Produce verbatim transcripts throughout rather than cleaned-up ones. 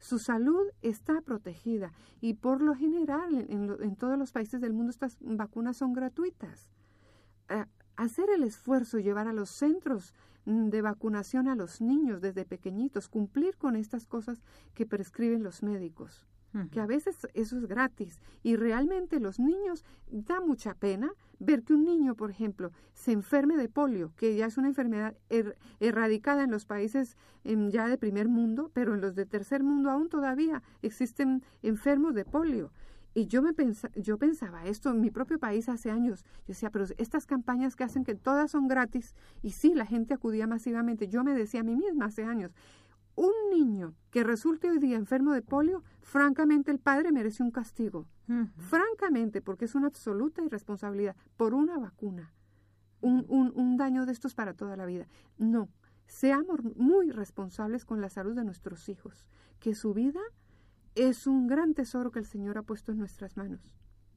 su salud está protegida y por lo general en, en, en todos los países del mundo estas vacunas son gratuitas. Uh, hacer el esfuerzo, llevar a los centros de vacunación a los niños desde pequeñitos, cumplir con estas cosas que prescriben los médicos. Que a veces eso es gratis y realmente los niños, da mucha pena ver que un niño, por ejemplo, se enferme de polio, que ya es una enfermedad er, erradicada en los países eh, ya de primer mundo, pero en los de tercer mundo aún todavía existen enfermos de polio. Y yo me pensa, yo pensaba esto en mi propio país hace años. Yo decía, pero estas campañas que hacen que todas son gratis, y sí, la gente acudía masivamente. Yo me decía a mí misma hace años, un niño que resulte hoy día enfermo de polio, francamente el padre merece un castigo. Uh-huh. Francamente, porque es una absoluta irresponsabilidad por una vacuna. Un, un, un daño de estos para toda la vida. No, seamos muy responsables con la salud de nuestros hijos, que su vida es un gran tesoro que el Señor ha puesto en nuestras manos.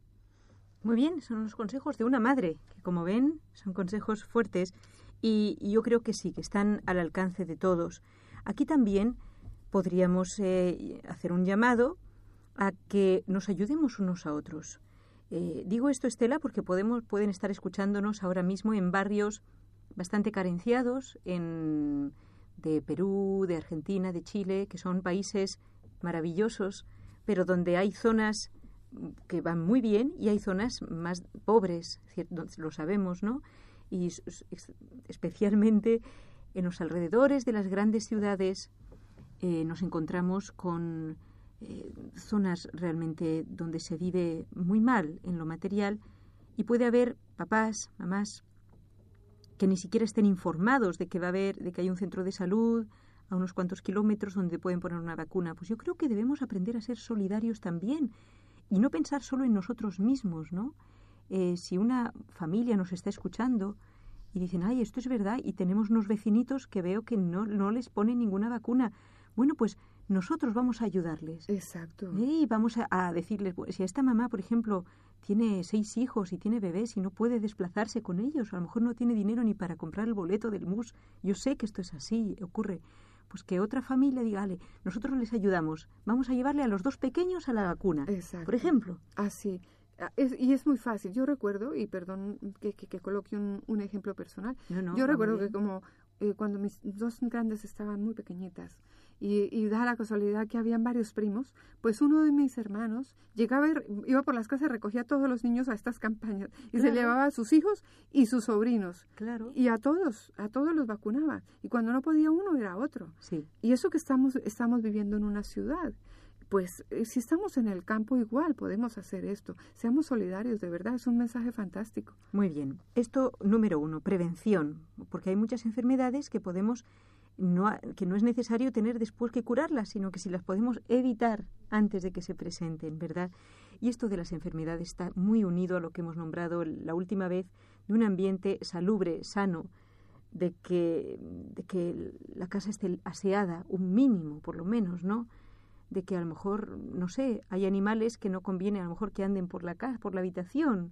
Muy bien, son los consejos de una madre, que como ven son consejos fuertes y, y yo creo que sí, que están al alcance de todos. Aquí también podríamos eh, hacer un llamado a que nos ayudemos unos a otros. Eh, digo esto, Estela, porque podemos, pueden estar escuchándonos ahora mismo en barrios bastante carenciados, en, de Perú, de Argentina, de Chile, que son países maravillosos, pero donde hay zonas que van muy bien y hay zonas más pobres, lo sabemos, ¿no? Y especialmente en los alrededores de las grandes ciudades eh, nos encontramos con eh, zonas realmente donde se vive muy mal en lo material y puede haber papás, mamás que ni siquiera estén informados de que va a haber, de que hay un centro de salud a unos cuantos kilómetros donde pueden poner una vacuna. Pues yo creo que debemos aprender a ser solidarios también y no pensar solo en nosotros mismos, ¿no? Eh, si una familia nos está escuchando y dicen, ay, esto es verdad, y tenemos unos vecinitos que veo que no, no les ponen ninguna vacuna. Bueno, pues nosotros vamos a ayudarles. Exacto. ¿Eh? Y vamos a, a decirles, pues, si a esta mamá, por ejemplo, tiene seis hijos y tiene bebés y no puede desplazarse con ellos, o a lo mejor no tiene dinero ni para comprar el boleto del bus, yo sé que esto es así, ocurre, pues que otra familia diga, vale, nosotros les ayudamos, vamos a llevarle a los dos pequeños a la vacuna, Exacto. Por ejemplo. Así. Es, y es muy fácil. Yo recuerdo, y perdón que, que, que coloque un, un ejemplo personal, no, no, yo recuerdo que como eh, cuando mis dos grandes estaban muy pequeñitas y, y da la casualidad que habían varios primos, pues uno de mis hermanos llegaba, y, iba por las casas y recogía a todos los niños a estas campañas y claro. Se llevaba a sus hijos y sus sobrinos. Claro. Y a todos, a todos los vacunaba. Y cuando no podía uno, era otro. Sí. Y eso que estamos, estamos viviendo en una ciudad. Pues si estamos en el campo igual podemos hacer esto. Seamos solidarios, de verdad, es un mensaje fantástico. Muy bien. Esto, número uno, prevención, porque hay muchas enfermedades que podemos, no, que no es necesario tener después que curarlas, sino que si las podemos evitar antes de que se presenten, ¿verdad? Y esto de las enfermedades está muy unido a lo que hemos nombrado la última vez, de un ambiente salubre, sano, de que, de que la casa esté aseada, un mínimo por lo menos, ¿no? De que a lo mejor, no sé, hay animales que no conviene a lo mejor que anden por la casa, por la habitación.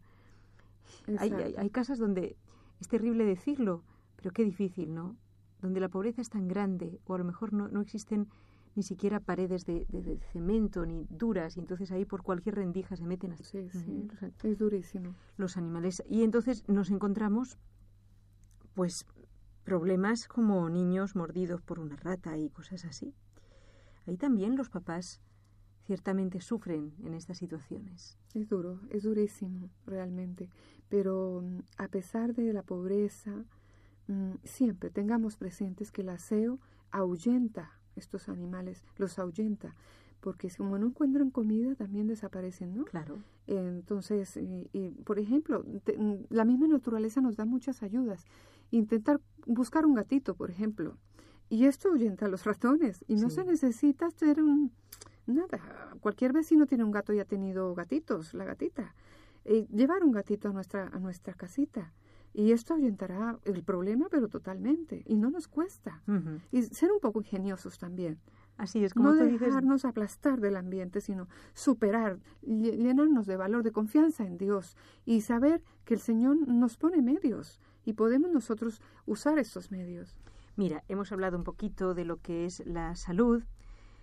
Hay, hay, hay casas donde, es terrible decirlo, pero qué difícil, ¿no? Donde la pobreza es tan grande, o a lo mejor no, no existen ni siquiera paredes de, de, de cemento ni duras, y entonces ahí por cualquier rendija se meten así. Sí, sí, uh-huh. Es durísimo. Los animales. Y entonces nos encontramos, pues, problemas como niños mordidos por una rata y cosas así. Ahí también los papás ciertamente sufren en estas situaciones. Es duro, es durísimo realmente, pero a pesar de la pobreza, siempre tengamos presentes que el aseo ahuyenta estos animales, los ahuyenta, porque como no encuentran comida también desaparecen, ¿no? Claro. Entonces, y, y, por ejemplo, te, la misma naturaleza nos da muchas ayudas. Intentar buscar un gatito, por ejemplo, y esto ahuyenta a los ratones. Y no sí. se necesita hacer un, nada. Cualquier vecino tiene un gato y ha tenido gatitos, la gatita. Eh, llevar un gatito a nuestra, a nuestra casita. Y esto ahuyentará el problema, pero totalmente. Y no nos cuesta. Uh-huh. Y ser un poco ingeniosos también. Así es, como no tú dejarnos dices... aplastar del ambiente, sino superar, llenarnos de valor, de confianza en Dios. Y saber que el Señor nos pone medios. Y podemos nosotros usar estos medios. Mira, hemos hablado un poquito de lo que es la salud,